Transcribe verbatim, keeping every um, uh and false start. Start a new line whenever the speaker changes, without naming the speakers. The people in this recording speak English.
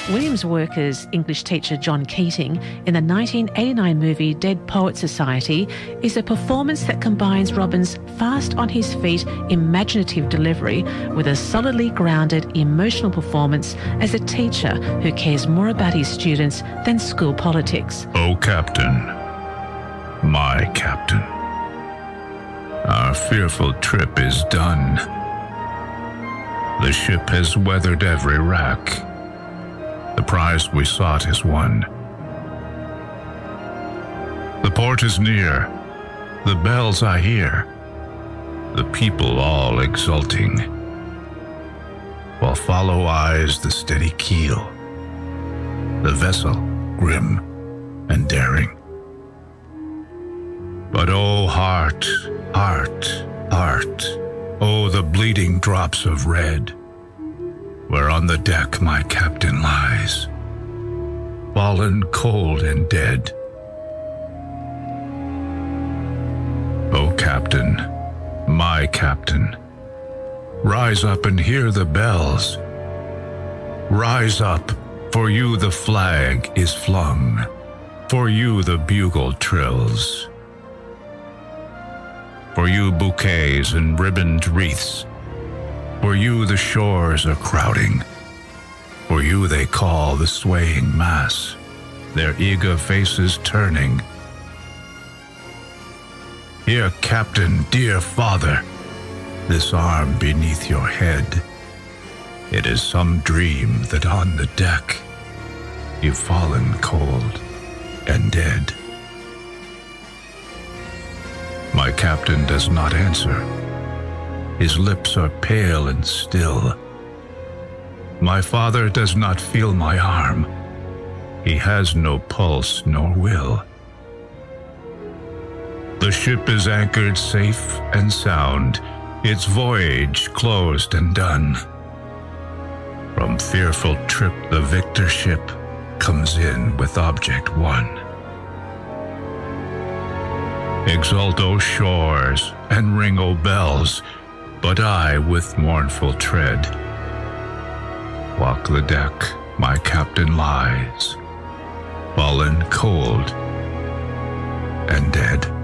William's work as English teacher John Keating in the nineteen eighty-nine movie Dead Poets Society is a performance that combines Robin's fast on his feet, imaginative delivery with a solidly grounded emotional performance as a teacher who cares more about his students than school politics.
Oh, Captain, my Captain, our fearful trip is done. The ship has weathered every wreck. The prize we sought is won. The port is near, the bells I hear, the people all exulting, while follow eyes the steady keel, the vessel grim and daring. But oh, heart, heart, heart, oh, the bleeding drops of red, where on the deck my captain lies, fallen cold and dead. Oh, Captain, my Captain, rise up and hear the bells. Rise up, for you the flag is flung, for you the bugle trills, for you bouquets and ribboned wreaths, for you the shores are crowding, for you they call the swaying mass, their eager faces turning. Here, Captain, dear father, this arm beneath your head, it is some dream that on the deck you've fallen cold and dead. My captain does not answer. His lips are pale and still. My father does not feel my arm. He has no pulse nor will. The ship is anchored safe and sound, its voyage closed and done. From fearful trip the victor ship comes in with object won. Exult, O shores, and ring, O bells, but I with mournful tread walk the deck my captain lies, fallen cold and dead.